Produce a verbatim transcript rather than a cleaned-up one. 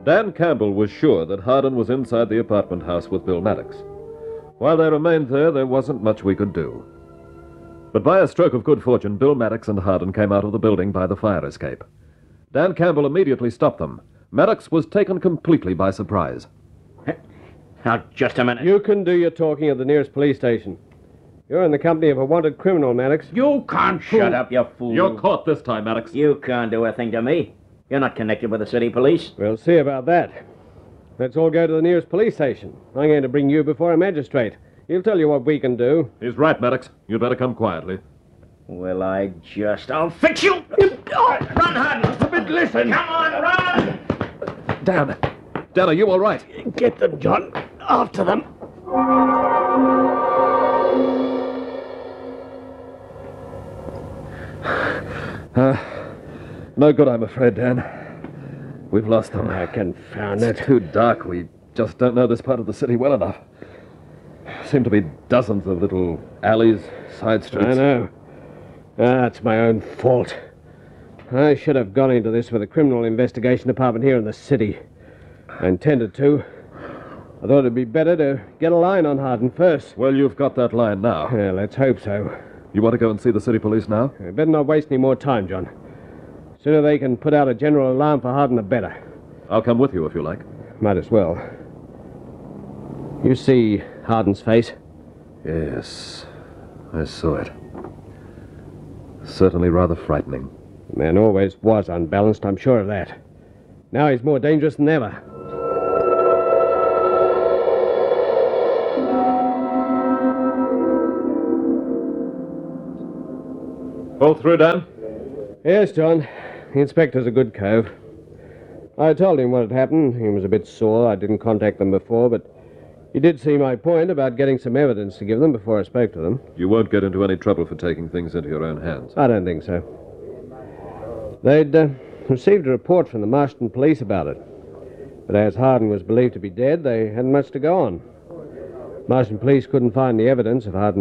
Dan Campbell was sure that Hardin was inside the apartment house with Bill Maddox. While they remained there, there wasn't much we could do. But by a stroke of good fortune, Bill Maddox and Hardin came out of the building by the fire escape. Dan Campbell immediately stopped them. Maddox was taken completely by surprise. Now, just a minute. You can do your talking at the nearest police station. You're in the company of a wanted criminal, Maddox. You can't shut up, you fool. You're caught this time, Maddox. You can't do a thing to me. You're not connected with the city police. We'll see about that. Let's all go to the nearest police station. I'm going to bring you before a magistrate. He'll tell you what we can do. He's right, Maddox. You'd better come quietly. Well, I just... I'll fix you! Oh, run, Hardin! Listen! Come on, run! Dan! Dan, are you all right? Get them, John. After them. Uh, no good, I'm afraid, Dan. We've lost them. I confound it. It's too dark. We just don't know this part of the city well enough. Seem to be dozens of little alleys, side streets. I know. That's my own fault. I should have gone into this with the criminal investigation department here in the city. I intended to. I thought it'd be better to get a line on Hardin first. Well, you've got that line now. Yeah, let's hope so. You want to go and see the city police now? I better not waste any more time, John. The sooner they can put out a general alarm for Hardin, the better. I'll come with you if you like. Might as well. You see Hardin's face? Yes, I saw it. Certainly rather frightening. The man always was unbalanced, I'm sure of that. Now he's more dangerous than ever. All through, Dan? Yes, John. The inspector's a good cove. I told him what had happened. He was a bit sore. I didn't contact them before, but he did see my point about getting some evidence to give them before I spoke to them. You won't get into any trouble for taking things into your own hands. I don't think so. They'd uh, received a report from the Marston police about it. But as Hardin was believed to be dead, they hadn't much to go on. Marston police couldn't find the evidence of Hardin